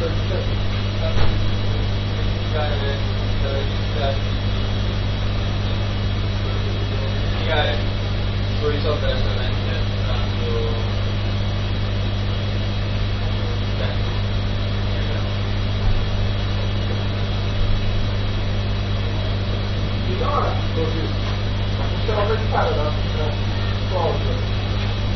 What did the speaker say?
può risolvere solamente dando tempo. Finora così, ma possiamo pensare